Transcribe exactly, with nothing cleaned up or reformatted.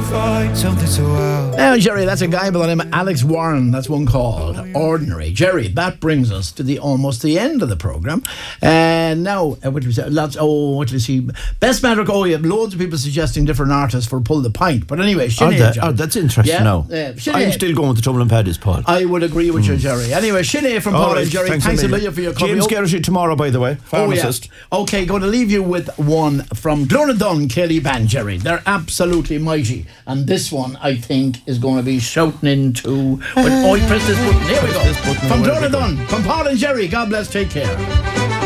Something so wild. Now, Jerry, that's a guy by the name of Alex Warren. That's one called Ordinary. Jerry, that brings us to the almost the end of the programme. And now, uh, what do we say? Lots, oh, what do we see? Best matter, oh, you have loads of people suggesting different artists for Pull the Pint. But anyway, Sinead, oh, that, Jerry. oh, that's interesting yeah? now. Uh, I'm still going with the Tumble and Paddy's, Paul. I would agree with mm. you, Jerry. Anyway, Sinead from Paul right, and Jerry, thanks, thanks a a million million for your company. James Garrity tomorrow, by the way, pharmacist. Oh, yeah. Okay, going to leave you with one from Glonadon, Kelly Band, Jerry. They're absolutely mighty. And this one, I think, is going to be shouting into... When, oh, press this button. Here we go. From Glonadon, from Paul and Jerry. God bless, take care.